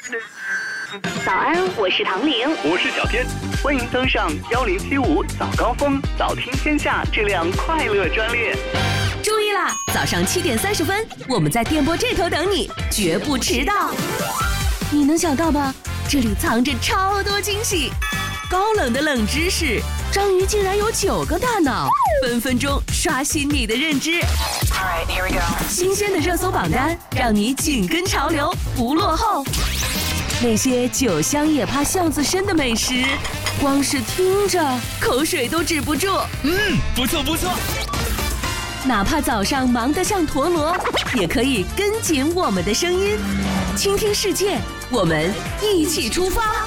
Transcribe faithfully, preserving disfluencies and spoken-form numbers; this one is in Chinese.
早安，我是唐玲， 我是小天，欢迎登上幺零七五早高峰早听天下这辆快乐专列。 注意啦，早上七点三十分，我们在电波这头等你，绝不迟到。你能想到吗？这里藏着超多惊喜，高冷的冷知识，章鱼竟然有九个大脑，分分钟刷新你的认知。 Alright, here we go. 新鲜的热搜榜单，让你紧跟潮流，不落后。那些酒香也怕巷子深的美食，光是听着口水都止不住。 嗯，不错不错。 哪怕早上忙得像陀螺，也可以跟紧我们的声音，倾听世界，我们一起出发。